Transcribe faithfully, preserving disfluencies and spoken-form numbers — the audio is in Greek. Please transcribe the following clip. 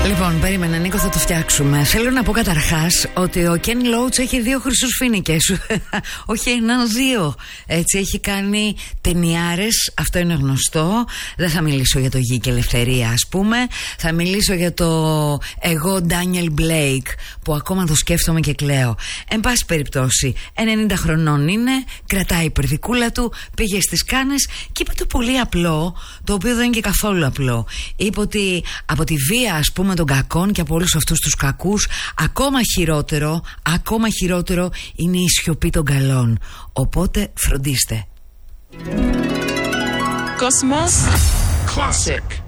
Λοιπόν, περίμενα, Νίκο, θα το φτιάξουμε. Θέλω να πω καταρχάς ότι ο Ken Loach έχει δύο χρυσούς φοίνικες. Όχι ένα, δύο. Έτσι, έχει κάνει ταινιάρες, αυτό είναι γνωστό. Δεν θα μιλήσω για το Γη και Ελευθερία, ας πούμε. Θα μιλήσω για το εγώ Daniel Blake, που ακόμα το σκέφτομαι και κλαίω. Εν πάση περιπτώσει, ενενήντα χρονών είναι, κρατάει η περδικούλα του, πήγε στις Κάνες και είπε το πολύ απλό, το οποίο δεν είναι και καθόλου απλό. Είπε ότι από τη βία, ας πούμε, των κακών και από όλους αυτούς τους κακούς, ακόμα χειρότερο, ακόμα χειρότερο είναι η σιωπή των καλών. Οπότε φροντίστε. Cosmos Classic.